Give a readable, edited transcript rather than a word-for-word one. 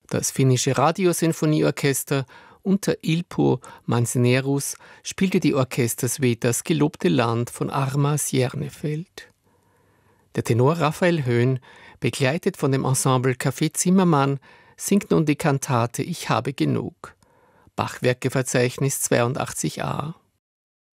Das finnische Radiosinfonieorchester unter Ilpo Mansinerus spielte die Orchestersuite Das gelobte Land von Armas Järnefeld. Der Tenor Raphael Höhn, begleitet von dem Ensemble Café Zimmermann, singt nun die Kantate Ich habe genug. Bachwerkeverzeichnis 82a.